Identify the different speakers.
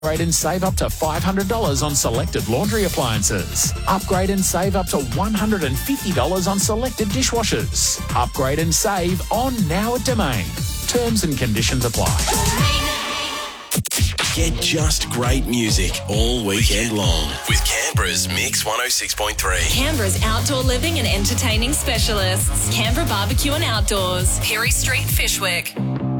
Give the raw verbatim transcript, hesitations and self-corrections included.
Speaker 1: Upgrade and save up to five hundred dollars on selected laundry appliances. Upgrade and save up to one hundred fifty dollars on selected dishwashers. Upgrade and save on Now at Domain. Terms and conditions apply.
Speaker 2: Get just great music all weekend long with Canberra's Mix one oh six point three.
Speaker 3: Canberra's outdoor living and entertaining specialists. Canberra Barbecue and Outdoors. Perry Street, Fishwick.